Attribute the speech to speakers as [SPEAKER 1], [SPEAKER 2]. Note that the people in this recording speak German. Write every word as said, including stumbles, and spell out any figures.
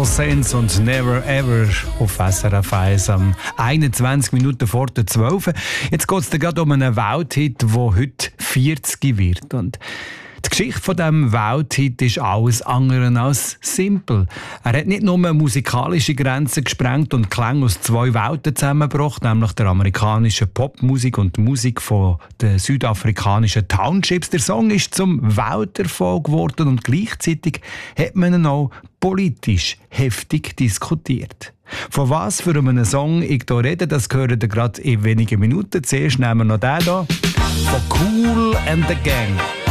[SPEAKER 1] All Saints und Never Ever auf S R F eins am einundzwanzig Minuten vor der zwölf. Jetzt geht es gerade um einen Welthit, der heute vierzig wird. Und die Geschichte von diesem Welthit ist alles andere als simpel. Er hat nicht nur musikalische Grenzen gesprengt und Klänge aus zwei Welten zusammengebracht, nämlich der amerikanischen Popmusik und die Musik von den südafrikanischen Townships. Der Song ist zum Welterfolg geworden und gleichzeitig hat man ihn auch politisch heftig diskutiert. Von was für einem Song ich hier rede, das gehört ihr gerade in wenigen Minuten. Zuerst nehmen wir noch den hier. Von Kool and the Gang.